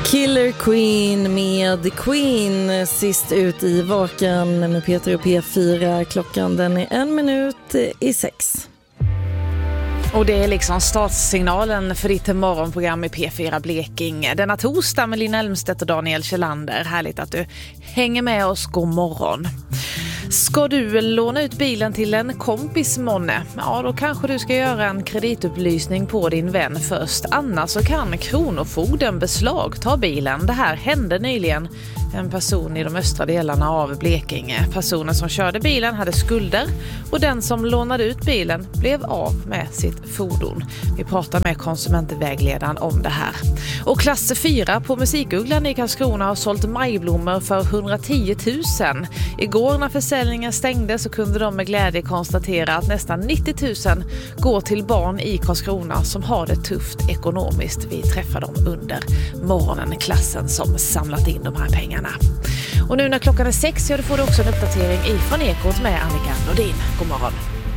Killer Queen med Queen sist ut i Vaken med Peter och P4. Klockan den är 5:01. Och det är liksom startsignalen för ditt morgonprogram i P4 Blekinge. Denna torsdag med Lina Elmstedt och Daniel Kjellander. Härligt att du hänger med oss. God morgon. Ska du låna ut bilen till en kompis månne? Ja, då kanske du ska göra en kreditupplysning på din vän först. Annars så kan kronofogden beslagta bilen. Det här hände nyligen en person i de östra delarna av Blekinge. Personen som körde bilen hade skulder och den som lånade ut bilen blev av med sitt fordon. Vi pratar med konsumentvägledaren om det här. Och klass 4 på Musikugglan i Karlskrona har sålt majblommor för 110 000. Igår när försäljningen stängdes så kunde de med glädje konstatera att nästan 90 000 går till barn i Karlskrona som har det tufft ekonomiskt. Vi träffar dem under morgonen, klassen som samlat in de här pengarna. Och nu när klockan är 6 så får du också en uppdatering ifrån Ekot med Annika Nordin. God morgon.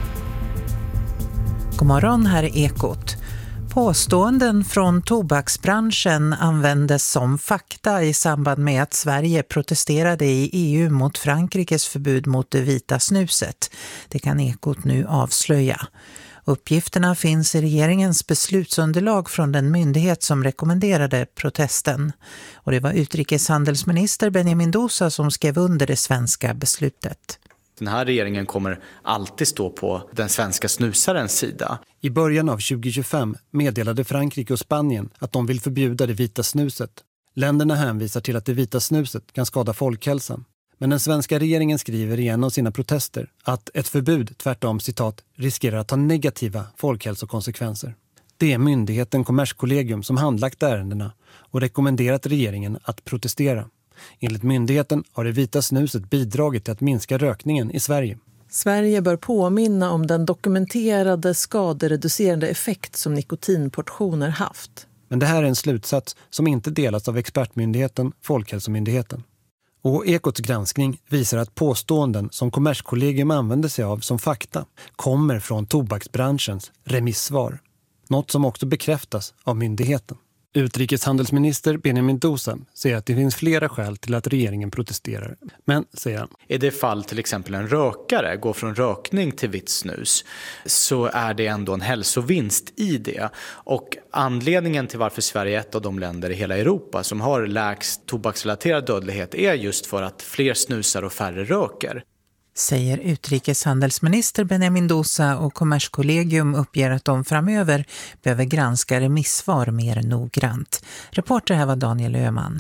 God morgon, här är Ekot. Påståenden från tobaksbranschen användes som fakta i samband med att Sverige protesterade i EU mot Frankrikes förbud mot det vita snuset. Det kan Ekot nu avslöja. Uppgifterna finns i regeringens beslutsunderlag från den myndighet som rekommenderade protesten. Och det var utrikeshandelsminister Benjamin Indosa som skrev under det svenska beslutet. Den här regeringen kommer alltid stå på den svenska snusarens sida. I början av 2025 meddelade Frankrike och Spanien att de vill förbjuda det vita snuset. Länderna hänvisar till att det vita snuset kan skada folkhälsan. Men den svenska regeringen skriver i en av sina protester att ett förbud tvärtom, citat, riskerar att ha negativa folkhälsokonsekvenser. Det är myndigheten Kommerskollegium som handlagt ärendena och rekommenderat regeringen att protestera. Enligt myndigheten har det vita snuset bidragit till att minska rökningen i Sverige. Sverige bör påminna om den dokumenterade skadereducerande effekt som nikotinportioner haft. Men det här är en slutsats som inte delas av expertmyndigheten Folkhälsomyndigheten. Och Ekots granskning visar att påståenden som Kommerskollegium använder sig av som fakta kommer från tobaksbranschens remissvar. Något som också bekräftas av myndigheten. Utrikeshandelsminister Benjamin Indosa säger att det finns flera skäl till att regeringen protesterar. Men, säger han, i det fall till exempel en rökare går från rökning till vitt snus så är det ändå en hälsovinst i det. Och anledningen till varför Sverige är ett av de länder i hela Europa som har lägst tobaksrelaterad dödlighet är just för att fler snusar och färre röker. Säger utrikeshandelsminister Benjamin Indosa, och Kommerskollegium uppger att de framöver behöver granska remissvar mer noggrant. Reporter här var Daniel Öhman.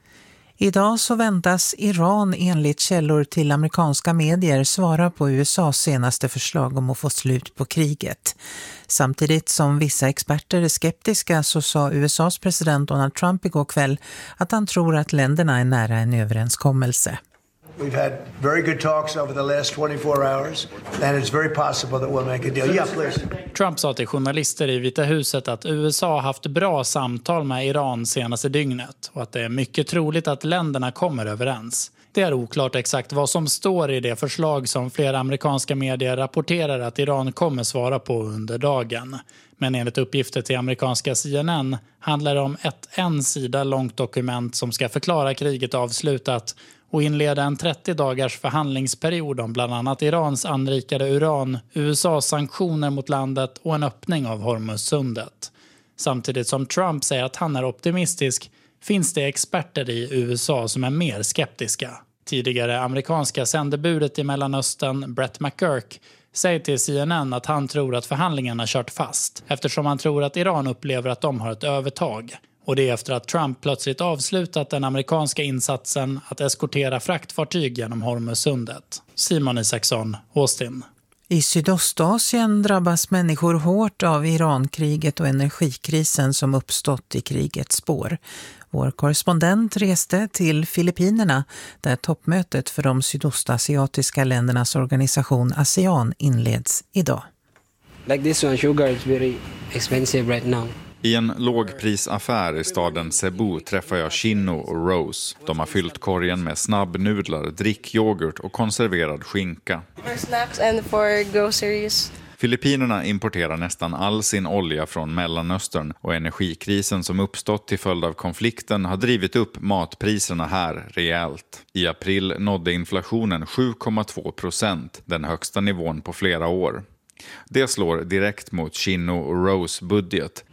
Idag så väntas Iran enligt källor till amerikanska medier svara på USAs senaste förslag om att få slut på kriget. Samtidigt som vissa experter är skeptiska så sa USAs president Donald Trump igår kväll att han tror att länderna är nära en överenskommelse. We've had very good talks over the last 24 hours, and it's very possible that we'll make a deal. Yeah, please. Trump sa till journalister i Vita huset att USA har haft bra samtal med Iran senaste dygnet och att det är mycket troligt att länderna kommer överens. Det är oklart exakt vad som står i det förslag som flera amerikanska medier rapporterar att Iran kommer svara på under dagen. Men enligt uppgifter till amerikanska CNN handlar det om ett en sida långt dokument som ska förklara kriget avslutat och inleda en 30 dagars förhandlingsperiod om bland annat Irans anrikade uran, USAs sanktioner mot landet och en öppning av Hormuzsundet. Samtidigt som Trump säger att han är optimistisk finns det experter i USA som är mer skeptiska. Tidigare amerikanska sändebudet i Mellanöstern, Brett McGurk, säger till CNN att han tror att förhandlingarna kört fast eftersom han tror att Iran upplever att de har ett övertag. Och det är efter att Trump plötsligt avslutat den amerikanska insatsen att eskortera fraktfartyg genom Hormuzsundet. Simon Isaksson, Austin. I Sydostasien drabbas människor hårt av Irankriget och energikrisen som uppstått i krigets spår. Vår korrespondent reste till Filippinerna där toppmötet för de sydostasiatiska ländernas organisation ASEAN inleds idag. Like this one, sugar is very expensive right now. I en lågprisaffär i staden Cebu träffar jag Chino och Rose. De har fyllt korgen med snabbnudlar, drickyoghurt och konserverad skinka. For snacks and for groceries. Filippinerna importerar nästan all sin olja från Mellanöstern och energikrisen som uppstått till följd av konflikten har drivit upp matpriserna här rejält. I april nådde inflationen 7,2%, den högsta nivån på flera år. Det slår direkt mot Chino och Rose budget.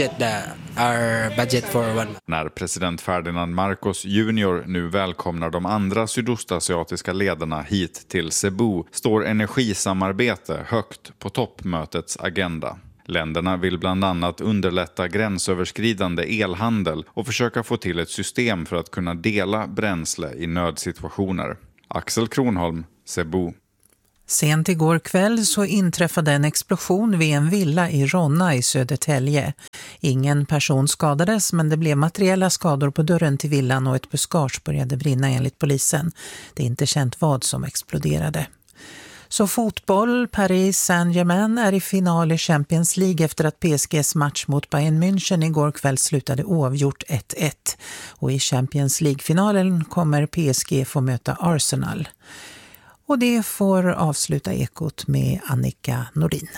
När president Ferdinand Marcos Jr. nu välkomnar de andra sydostasiatiska ledarna hit till Cebu står energisamarbete högt på toppmötets agenda. Länderna vill bland annat underlätta gränsöverskridande elhandel och försöka få till ett system för att kunna dela bränsle i nödsituationer. Axel Kronholm, Cebu. Sent igår kväll så inträffade en explosion vid en villa i Ronna i Södertälje. Ingen person skadades, men det blev materiella skador på dörren till villan och ett buskage började brinna enligt polisen. Det är inte känt vad som exploderade. Så fotboll, Paris Saint-Germain är i final i Champions League efter att PSGs match mot Bayern München igår kväll slutade oavgjort 1-1. Och i Champions League-finalen kommer PSG få möta Arsenal. Och det får avsluta Ekot med Annika Nordin.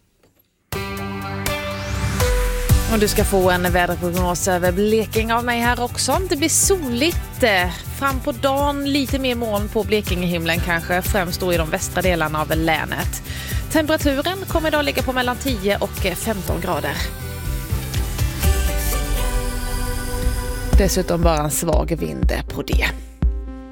Och du ska få en väderprognos över Blekinge av mig här också. Det blir soligt fram på dagen, lite mer moln på Blekingehimlen kanske, främst då i de västra delarna av länet. Temperaturen kommer idag ligga på mellan 10 och 15 grader. Dessutom bara en svag vind på det.